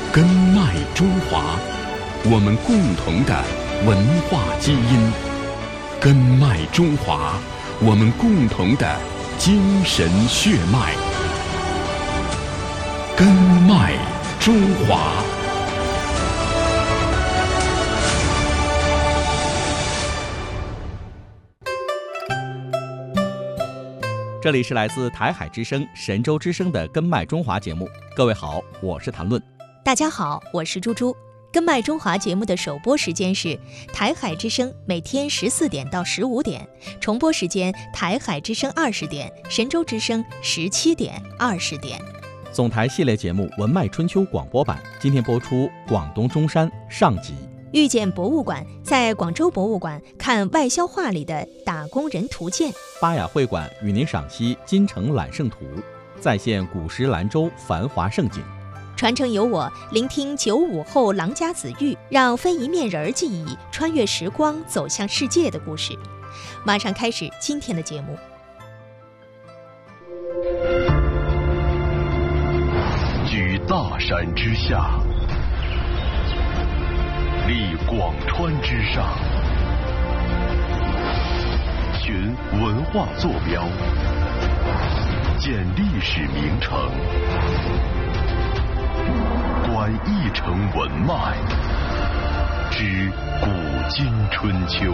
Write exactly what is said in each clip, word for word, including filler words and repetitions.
根脉中华，我们共同的文化基因；根脉中华，我们共同的精神血脉。根脉中华。 这里是来自台海之声、神州之声的根脉中华节目。各位好，我是谭论。 大家好，我是猪猪。根脉中华节目的首播时间是台海之声每天十四点到十五点，重播时间台海之声二十点，神州之声十七点、二十点。 总台系列节目《文脉春秋》广播版今天播出广东中山上集。 遇见博物馆，在广州博物馆看外销画里的打工人图鉴。 巴雅会馆与您赏析金城揽胜图，再现古时兰州繁华盛景。 传承由我，聆听九五后郎家子玉，让非一面人记忆穿越时光走向世界的故事。马上开始今天的节目。 居大山之下，立广川之上，寻文化坐标，建历史名城，观一城文脉，知古今春秋。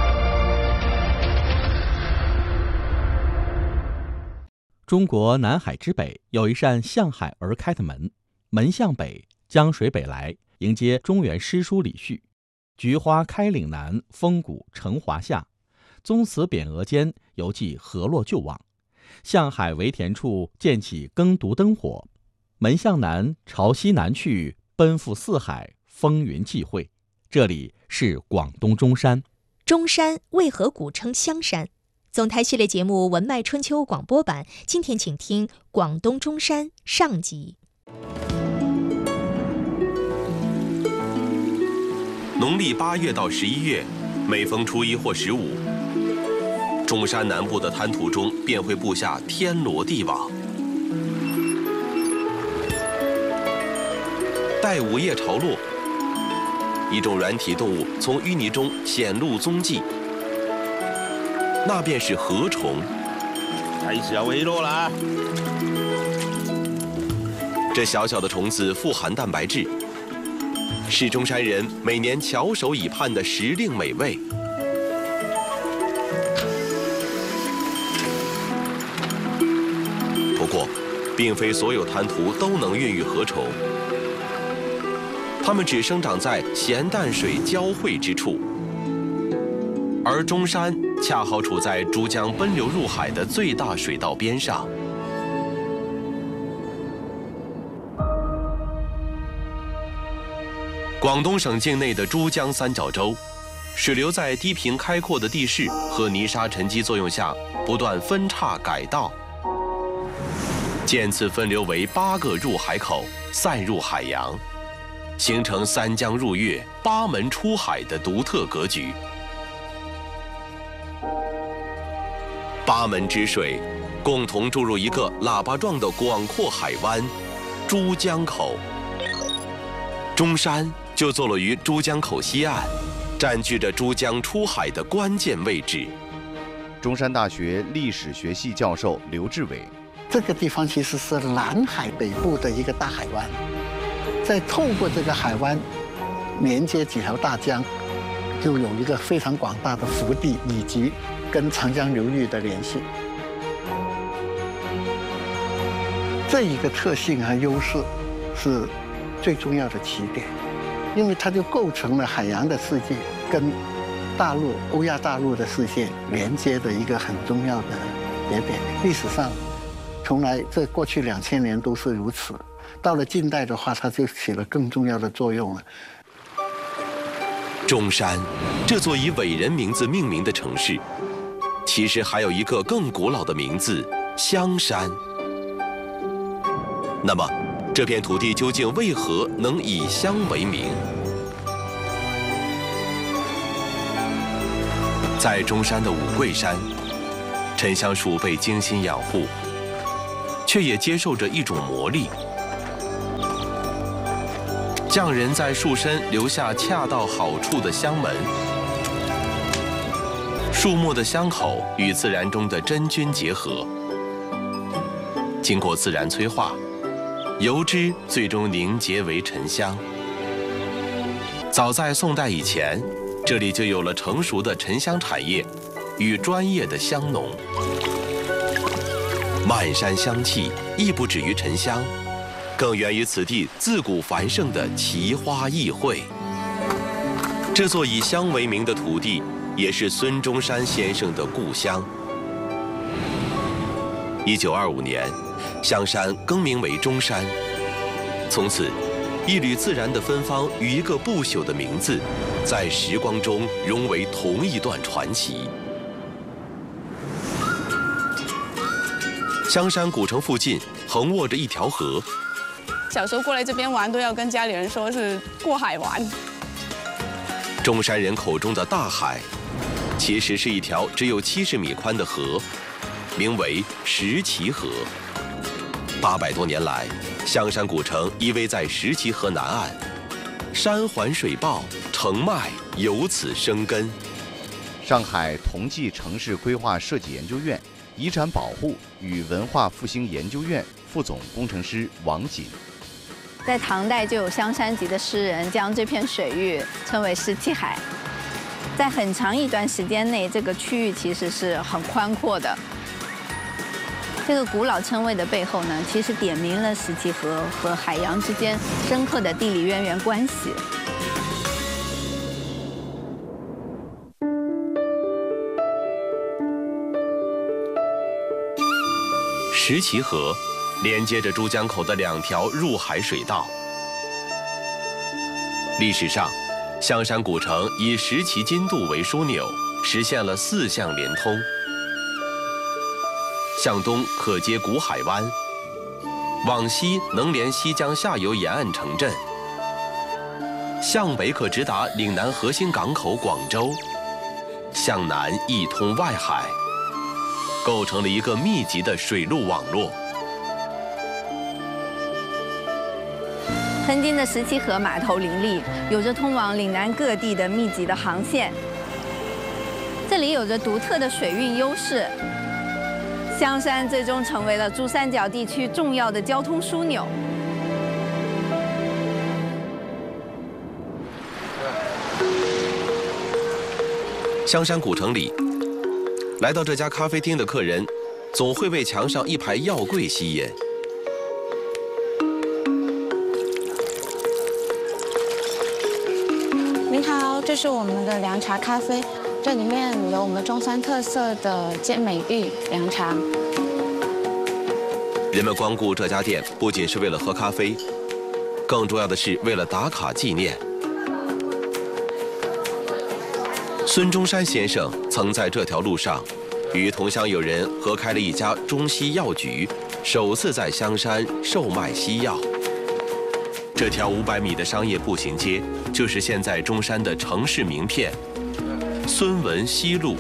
中国南海之北有一扇向海而开的门，门向北，江水北来，迎接中原诗书礼序。菊花开岭南，风骨成华夏。宗祠匾额间，犹记河洛旧望。向海为田处，建起耕读灯火。门向南，朝西南去，奔赴四海，风云际会。这里是广东中山。 中山为何古称香山？总台系列节目《文脉春秋》广播版，今天请听广东中山上集。 农历八月到十一月，每逢初一或十五，中山南部的滩涂中便会布下天罗地网。待午夜潮落，一种软体动物从淤泥中显露踪迹，那便是河虫。 睇時候起落啦！ 这小小的虫子富含蛋白质，是中山人每年翘首以盼的时令美味。不过，并非所有滩涂都能孕育河虫，它们只生长在咸淡水交汇之处，而中山恰好处在珠江奔流入海的最大水道边上。广东省境内的珠江三角洲，水流在低平开阔的地势和泥沙沉积作用下，不断分叉改道，渐次分流为八个入海口，散入海洋，形成三江入粤、八门出海的独特格局。八门之水共同注入一个喇叭状的广阔海湾——珠江口。中山就坐落于珠江口西岸，占据着珠江出海的关键位置。 中山大学历史学系教授刘志伟， 这个地方其实是南海北部的一个大海湾，再透过这个海湾连接几条大江，就有一个非常广大的腹地以及跟长江流域的联系。这一个特性和优势是最重要的起点，因为它就构成了海洋的世界跟大陆欧亚大陆的世界连接的一个很重要的节点。历史上从来这过去两千年都是如此，到了近代的话，它就起了更重要的作用了。 中山这座以伟人名字命名的城市，其实还有一个更古老的名字——香山。那么，这片土地究竟为何能以香为名？在中山的五桂山，沉香树被精心养护，却也接受着一种魔力。 匠人在树身留下恰到好处的香门，树木的香口与自然中的真菌结合，经过自然催化，油脂最终凝结为沉香。早在宋代以前，这里就有了成熟的沉香产业与专业的香农。漫山香气亦不止于沉香，更源于此地自古繁盛的奇花异卉。这座以香为名的土地，也是孙中山先生的故乡。一九二五年，香山更名为中山，从此，一缕自然的芬芳与一个不朽的名字，在时光中融为同一段传奇。香山古城附近横卧着一条河， 小时候过来这边玩，都要跟家里人说是过海玩。 中山人口中的大海，其实是一条只有七十米宽的河，名为石岐河。八百多年来，香山古城依偎在石岐河南岸，山环水抱，城脉由此生根。 上海同济城市规划设计研究院遗产保护与文化复兴研究院副总工程师王锦。 在唐代就有香山籍的诗人将这片水域称为石岐海。在很长一段时间内，这个区域其实是很宽阔的。这个古老称谓的背后呢，其实点明了石岐河和海洋之间深刻的地理渊源关系。 石岐河连接着珠江口的两条入海水道。历史上，香山古城以石岐津渡为枢纽，实现了四项连通。向东可接古海湾，往西能连西江下游沿岸城镇，向北可直达岭南核心港口广州，向南一通外海，构成了一个密集的水陆网络。 曾经的石岐河码头林立，有着通往岭南各地的密集的航线。这里有着独特的水运优势，香山最终成为了珠三角地区重要的交通枢纽。 香山古城里，来到这家咖啡厅的客人，总会被墙上一排药柜吸引。 您好，这是我们的凉茶咖啡，这里面有我们中山特色的健美玉凉茶。 人们光顾这家店，不仅是为了喝咖啡，更重要的是为了打卡纪念。孙中山先生曾在这条路上，与同乡友人合开了一家中西药局，首次在香山售卖西药。这条五百米的商业步行街，就是现在中山的城市名片——孙文西路。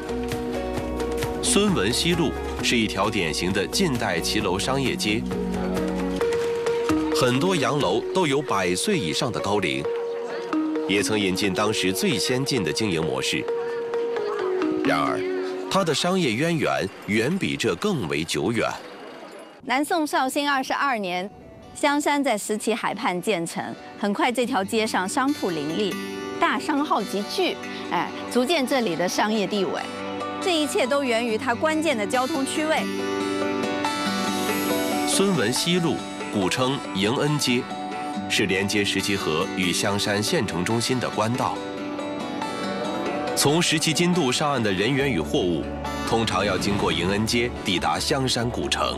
孙文西路是一条典型的近代骑楼商业街，很多洋楼都有百岁以上的高龄，也曾引进当时最先进的经营模式。然而，它的商业渊源远比这更为久远。 南宋绍兴二十二年，香山在石岐海畔建成，很快这条街上商铺林立，大商号集聚，哎，足见这里的商业地位。这一切都源于它关键的交通区位。 孙文西路，古称迎恩街，是连接石岐河与香山县城中心的官道。从石岐津渡上岸的人员与货物，通常要经过迎恩街抵达香山古城。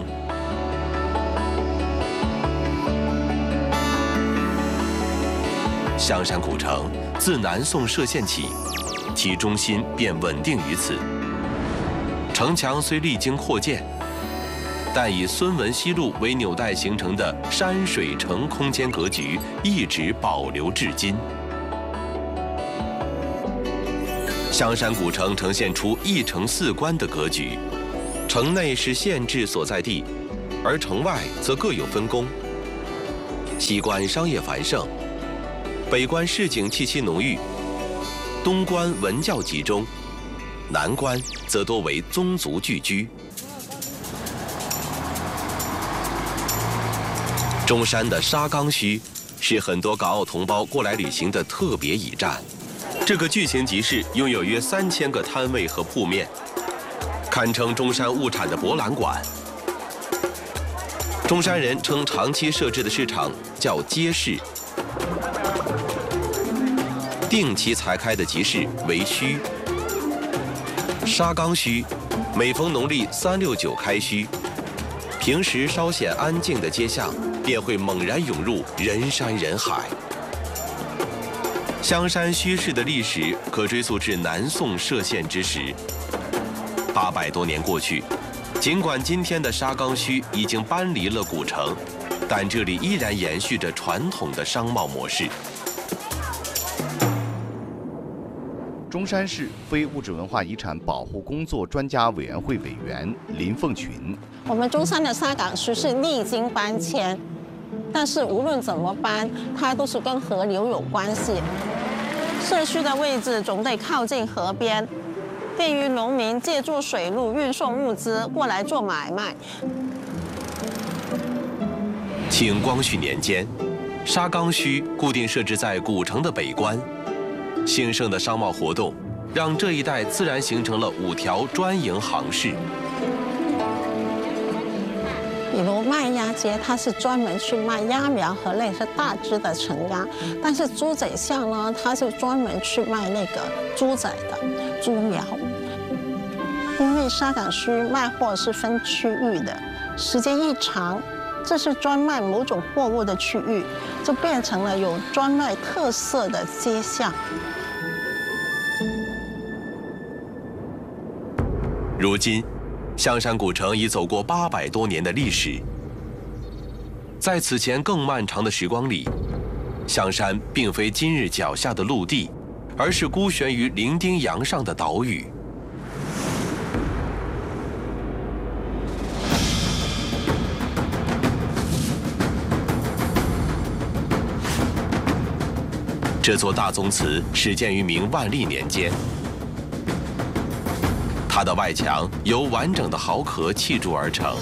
香山古城自南宋设县起，其中心便稳定于此。城墙虽历经扩建，但以孙文西路为纽带形成的山水城空间格局一直保留至今。香山古城呈现出一城四关的格局，城内是县治所在地，而城外则各有分工。西关商业繁盛， 北关市井气息浓郁，东关文教集中，南关则多为宗族聚居。中山的沙冈墟是很多港澳同胞过来旅行的特别驿站。这个巨型集市拥有约三千个摊位和铺面，堪称中山物产的博览馆。中山人称长期设置的市场叫街市，定期才开的集市为墟。沙冈墟每逢农历三六九开墟，平时稍显安静的街巷便会猛然涌入人山人海。香山墟市的历史可追溯至南宋设县之时，八百多年过去。尽管今天的沙冈墟已经搬离了古城，但这里依然延续着传统的商贸模式。 中山市非物质文化遗产保护工作专家委员会委员林凤群： 我们中山的沙冈墟是历经搬迁，但是无论怎么搬，它都是跟河流有关系。社区的位置总得靠近河边，便于农民借助水路运送物资过来做买卖。 清光绪年间，沙冈墟固定设置在古城的北关，兴盛的商贸活动让这一带自然形成了五条专营行市。 比如卖鸭街，它是专门去卖鸭苗和类似大只的成鸭，但是猪仔巷呢，它是专门去卖那个猪仔的猪苗。因为沙冈墟卖货是分区域的，时间一长，这是专卖某种货物的区域，就变成了有专卖特色的街巷。 如今，香山古城已走过八百多年的历史。在此前更漫长的时光里，香山并非今日脚下的陆地，而是孤悬于伶仃洋上的岛屿。这座大宗祠始建于明万历年间。它的外墙由完整的壕壳砌筑而成，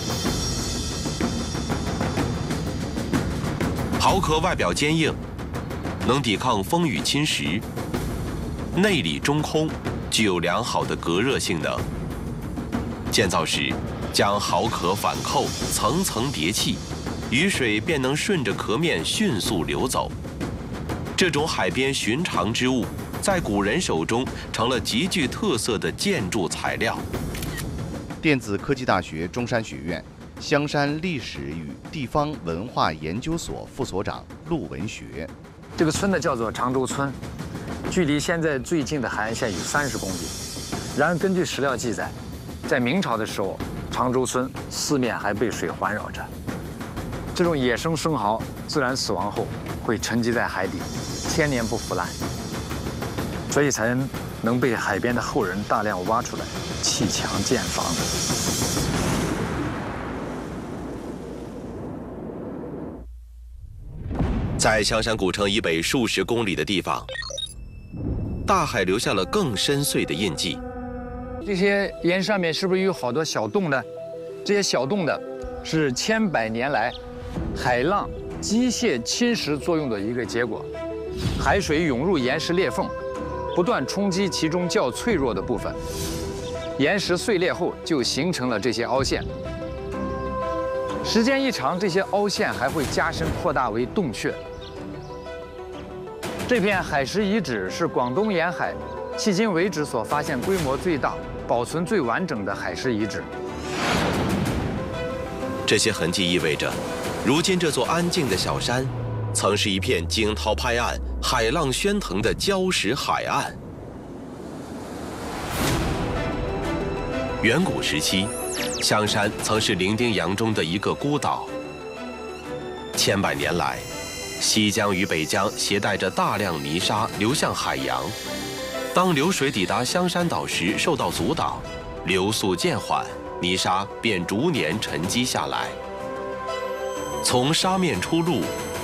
壕壳外表坚硬，能抵抗风雨侵蚀，内里中空，具有良好的隔热性能。建造时，将壕壳反扣，层层叠砌，雨水便能顺着壳面迅速流走。这种海边寻常之物，在古人手中成了极具特色的建筑材料。 电子科技大学中山学院香山历史与地方文化研究所副所长陆文学： 这个村呢叫做常州村，距离现在最近的海岸线有三十公里。然而，根据史料记载，在明朝的时候，常州村四面还被水环绕着。这种野生生蚝自然死亡后会沉积在海底，千年不腐烂，所以才能被海边的后人大量挖出来砌墙建房的。 在香山古城以北数十公里的地方，大海留下了更深邃的印记。 这些岩上面是不是有好多小洞呢？这些小洞呢，是千百年来海浪机械侵蚀作用的一个结果。海水涌入岩石裂缝，不断冲击其中较脆弱的部分，岩石碎裂后就形成了这些凹陷。时间一长，这些凹陷还会加深扩大为洞穴。这片海蚀遗址是广东沿海迄今为止所发现规模最大、保存最完整的海蚀遗址。 这些痕迹意味着，如今这座安静的小山，曾是一片惊涛拍岸、海浪喧腾的礁石海岸。远古时期，香山曾是伶仃洋中的一个孤岛。千百年来，西江与北江携带着大量泥沙流向海洋。当流水抵达香山岛时，受到阻挡，流速渐缓，泥沙便逐年沉积下来。从沙面出露，